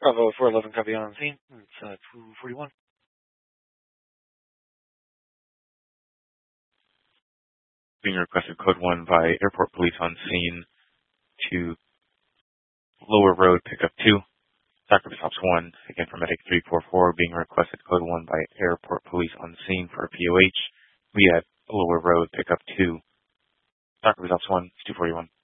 Bravo 411, copy on scene. It's 241. Being requested code 1 by airport police on scene to Lower Road, pickup 2. Sacramento Stops 1, again for Medic 344, being requested code 1 by airport police on scene for a POH. We at Lower Road, pickup 2. Sacramento Stops 1, 241.